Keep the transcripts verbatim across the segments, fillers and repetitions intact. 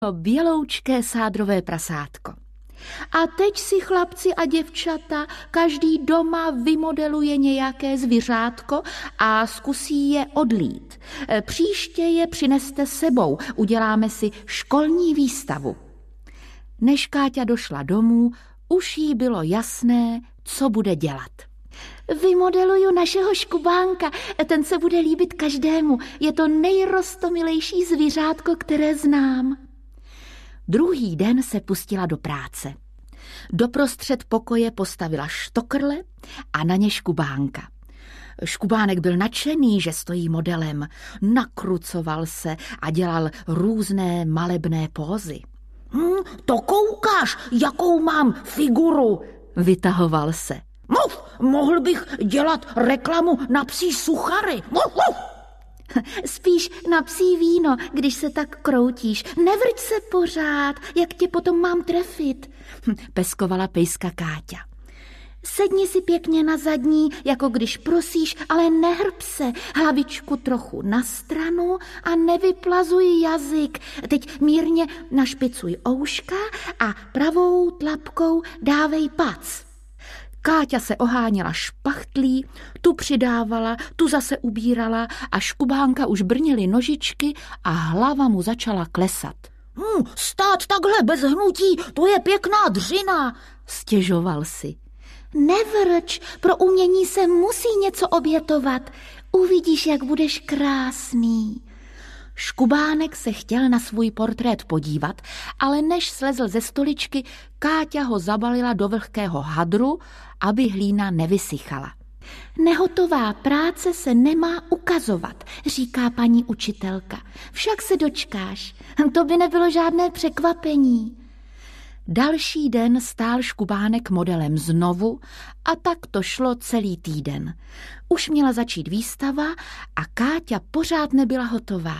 běloučké sádrové prasátko. A teď si chlapci a děvčata každý doma vymodeluje nějaké zvířátko a zkusí je odlít. Příště je přineste sebou, uděláme si školní výstavu. Než Káťa došla domů, už jí bylo jasné, co bude dělat. Vymodeluju našeho škubánka, ten se bude líbit každému. Je to nejrostomilejší zvířátko, které znám. Druhý den se pustila do práce. Doprostřed pokoje postavila štokrle a na ně škubánka. Škubánek byl nadšený, že stojí modelem. Nakrucoval se a dělal různé malebné pózy. Hmm, to koukáš, jakou mám figuru, vytahoval se. Mov, mohl bych dělat reklamu na psí suchary. Mov, mov. Spíš na psí víno, když se tak kroutíš. Nevrť se pořád, jak tě potom mám trefit, peskovala pejska Káťa. Sedni si pěkně na zadní, jako když prosíš, ale nehrb se, hlavičku trochu na stranu a nevyplazuj jazyk. Teď mírně našpicuj ouška a pravou tlapkou dávej pac. Káťa se oháněla špachtlí, tu přidávala, tu zase ubírala a škubánka už brnily nožičky a hlava mu začala klesat. Hmm, stát takhle bez hnutí, to je pěkná dřina, stěžoval si. Nevrč, pro umění se musí něco obětovat. Uvidíš, jak budeš krásný. Škubánek se chtěl na svůj portrét podívat, ale než slezl ze stoličky, Káťa ho zabalila do vlhkého hadru, aby hlína nevysychala. Nehotová práce se nemá ukazovat, říká paní učitelka. Však se dočkáš, to by nebylo žádné překvapení. Další den stál Škubánek modelem znovu a tak to šlo celý týden. Už měla začít výstava a Káťa pořád nebyla hotová.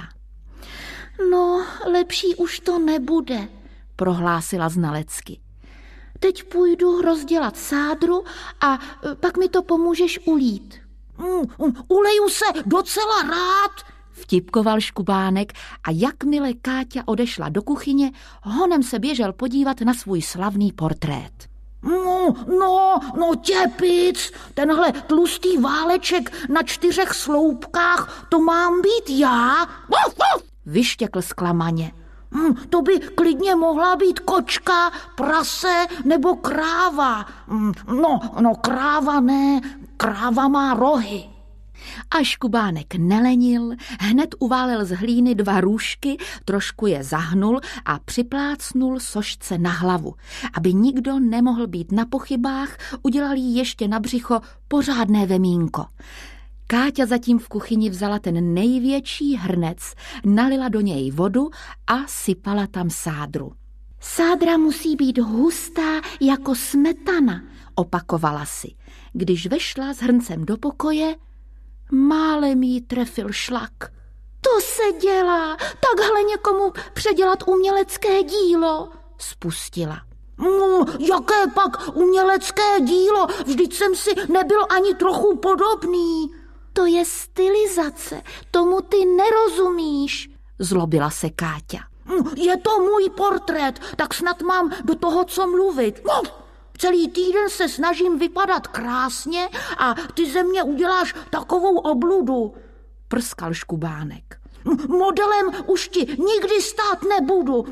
No, lepší už to nebude, prohlásila znalecky. Teď půjdu rozdělat sádru a pak mi to pomůžeš ulít. Mm, uleju se docela rád, vtipkoval Škubánek a jakmile Káťa odešla do kuchyně, honem se běžel podívat na svůj slavný portrét. No, no, no těpic, tenhle tlustý váleček na čtyřech sloupkách, to mám být já? Vyštěkl zklamaně. Hmm, to by klidně mohla být kočka, prase nebo kráva. Hmm, no, no kráva ne, kráva má rohy. A Škubánek nelenil, hned uválel z hlíny dva růžky, trošku je zahnul a připlácnul sošce na hlavu. Aby nikdo nemohl být na pochybách, udělal jí ještě na břicho pořádné vemínko. Káťa zatím v kuchyni vzala ten největší hrnec, nalila do něj vodu a sypala tam sádru. Sádra musí být hustá jako smetana, opakovala si. Když vešla s hrncem do pokoje, málem jí trefil šlak. To se dělá, takhle někomu předělat umělecké dílo, spustila. Mm, jaké pak umělecké dílo, vždyť jsem si nebyl ani trochu podobný. To je stylizace, tomu ty nerozumíš, zlobila se Káťa. Je to můj portrét, tak snad mám do toho co mluvit. Celý týden se snažím vypadat krásně a ty ze mě uděláš takovou obludu, prskal Škubánek. Modelem už ti nikdy stát nebudu.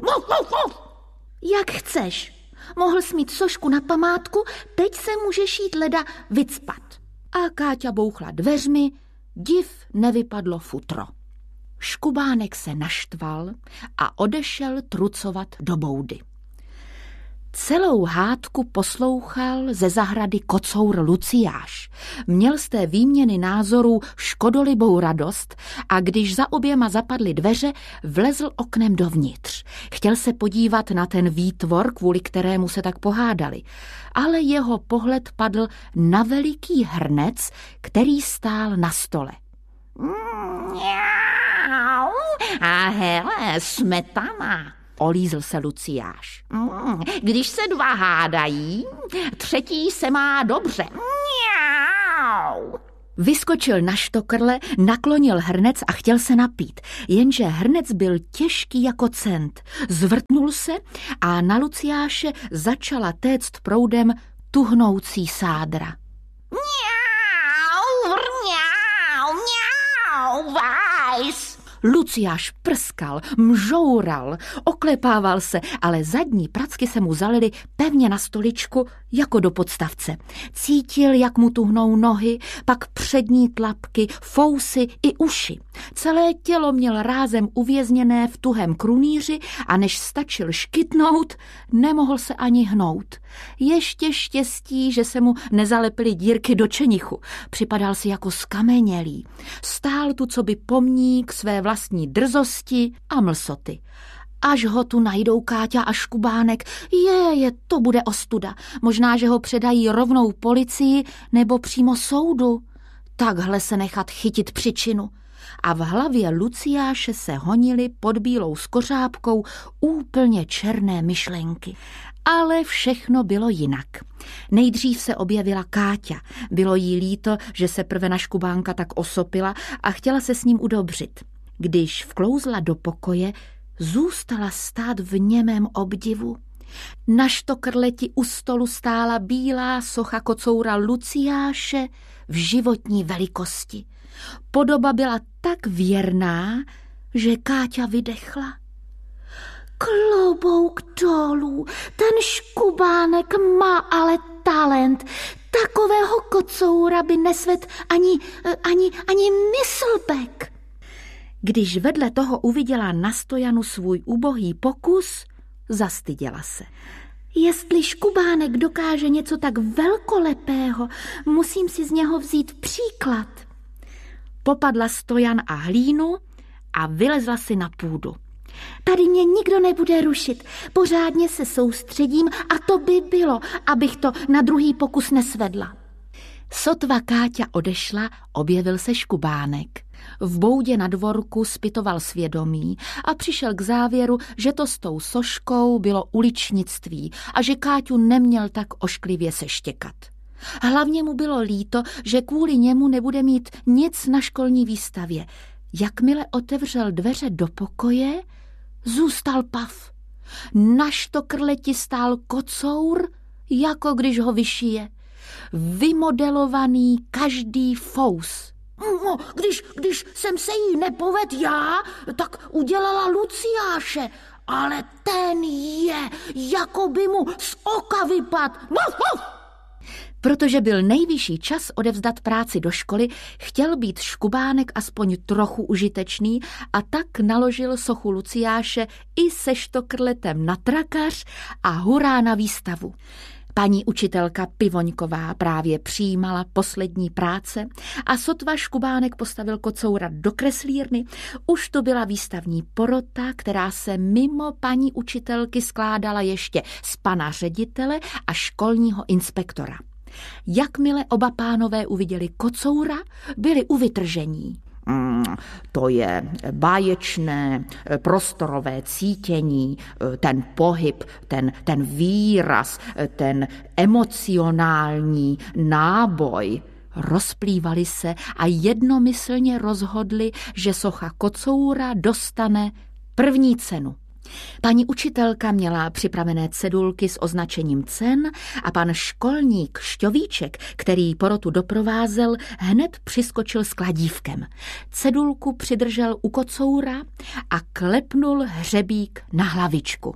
Jak chceš. Mohl jsi mít sošku na památku, teď se můžeš jít leda vycpat. A Káťa bouchla dveřmi, div nevypadlo futro. Škubánek se naštval a odešel trucovat do boudy. Celou hádku poslouchal ze zahrady kocour Luciáš. Měl z té výměny názorů škodolibou radost a když za oběma zapadly dveře, vlezl oknem dovnitř. Chtěl se podívat na ten výtvor, kvůli kterému se tak pohádali, ale jeho pohled padl na veliký hrnec, který stál na stole. A hele, smetana, olízl se Luciáš. Když se dva hádají, třetí se má dobře. Vyskočil na štokrle, naklonil hrnec a chtěl se napít, jenže hrnec byl těžký jako cent. Zvrtnul se a na Luciáše začala téct proudem tuhnoucí sádra. Mňau, vrňau, mňau, vajs. Luciáš prskal, mžoural, oklepával se, ale zadní pracky se mu zalily pevně na stoličku jako do podstavce. Cítil, jak mu tuhnou nohy, pak přední tlapky, fousy i uši. Celé tělo měl rázem uvězněné v tuhém krunýři a než stačil škytnout, nemohl se ani hnout. Ještě štěstí, že se mu nezalepily dírky do čenichu. Připadal si jako skamenělý. Stál tu coby pomník své vlastní drzosti a mlsoty. Až ho tu najdou Káťa a Škubánek, je, je, to bude ostuda. Možná, že ho předají rovnou policii nebo přímo soudu. Takhle se nechat chytit přičinu. A v hlavě Luciáše se honily pod bílou skořápkou úplně černé myšlenky. Ale všechno bylo jinak. Nejdřív se objevila Káťa. Bylo jí líto, že se prve na Škubánka tak osopila a chtěla se s ním udobřit. Když vklouzla do pokoje, zůstala stát v němém obdivu. Na štokrleti u stolu stála bílá socha kocoura Luciáše v životní velikosti. Podoba byla tak věrná, že Káťa vydechla. Klobouk dolů, ten Škubánek má ale talent. Takového kocoura by nesvedl ani, ani, ani myslbek. Když vedle toho uviděla na stojanu svůj ubohý pokus, zastyděla se. Jestli Škubánek dokáže něco tak velkolepého, musím si z něho vzít příklad. Popadla stojan a hlínu a vylezla si na půdu. Tady mě nikdo nebude rušit, pořádně se soustředím a to by bylo, abych to na druhý pokus nesvedla. Sotva Káťa odešla, objevil se Škubánek. V boudě na dvorku zpytoval svědomí a přišel k závěru, že to s tou soškou bylo uličnictví a že Káťu neměl tak ošklivě seštěkat. Hlavně mu bylo líto, že kvůli němu nebude mít nic na školní výstavě. Jakmile otevřel dveře do pokoje, zůstal pav. Na štokrleti stál kocour, jako když ho vyšije. Vymodelovaný každý fous. No, když, když jsem se jí nepoved já, tak udělala Luciáše, ale ten je, jako by mu z oka vypad. Protože byl nejvyšší čas odevzdat práci do školy, chtěl být Škubánek aspoň trochu užitečný a tak naložil sochu Luciáše i se štokrletem na trakař a hurá na výstavu. Paní učitelka Pivoňková právě přijímala poslední práce a sotva Škubánek postavil kocoura do kreslírny, už to byla výstavní porota, která se mimo paní učitelky skládala ještě z pana ředitele a školního inspektora. Jakmile oba pánové uviděli kocoura, byli u vytržení. Mm, to je báječné, prostorové cítění, ten pohyb, ten, ten výraz, ten emocionální náboj. Rozplývali se a jednomyslně rozhodli, že socha kocoura dostane první cenu. Paní učitelka měla připravené cedulky s označením cen a pan školník Šťovíček, který porotu doprovázel, hned přiskočil s kladívkem. Cedulku přidržel u kocoura a klepnul hřebík na hlavičku.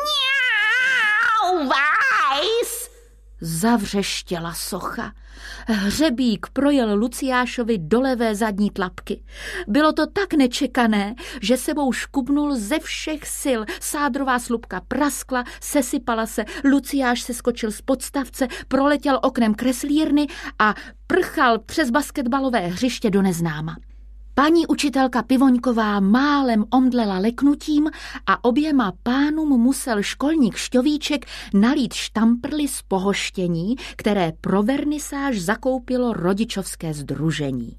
Mňau, vajs! Zavřeštěla socha. Hřebík projel Luciášovi do levé zadní tlapky. Bylo to tak nečekané, že sebou škubnul ze všech sil. Sádrová slupka praskla, sesypala se, Luciáš se skočil z podstavce, proletěl oknem kreslírny a prchal přes basketbalové hřiště do neznáma. Paní učitelka Pivoňková málem omdlela leknutím a oběma pánům musel školník Šťovíček nalít štamprly z pohoštění, které pro vernisáž zakoupilo rodičovské sdružení.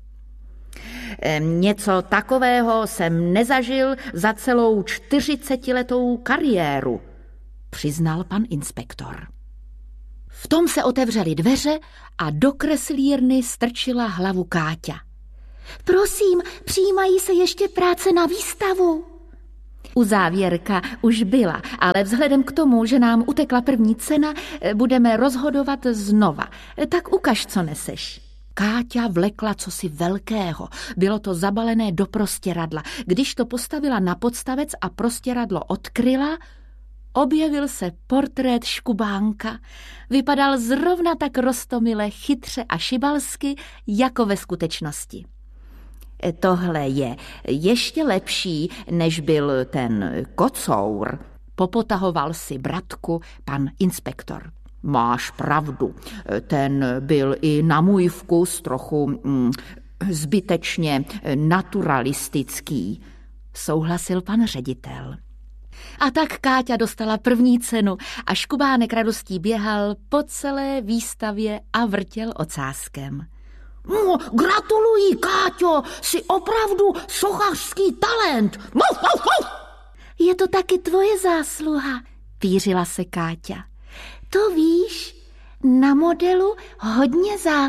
Něco takového jsem nezažil za celou čtyřicetiletou kariéru, přiznal pan inspektor. V tom se otevřely dveře a do kreslírny strčila hlavu Káťa. Prosím, přijímají se ještě práce na výstavu. Uzávěrka už byla, ale vzhledem k tomu, že nám utekla první cena, budeme rozhodovat znova. Tak ukaž, co neseš. Káťa vlekla cosi velkého. Bylo to zabalené do prostěradla. Když to postavila na podstavec a prostěradlo odkryla, objevil se portrét Škubánka. Vypadal zrovna tak roztomile, chytře a šibalsky, jako ve skutečnosti. Tohle je ještě lepší, než byl ten kocour, popotahoval si bratku pan inspektor. Máš pravdu, ten byl i na můj vkus trochu mm, zbytečně naturalistický, souhlasil pan ředitel. A tak Káťa dostala první cenu a Škubánek radostí běhal po celé výstavě a vrtěl ocáskem. No, gratuluji, Káťo, jsi opravdu sochařský talent. Mov, mov, mov. Je to taky tvoje zásluha, pířila se Káťa. To víš, na modelu hodně záleží.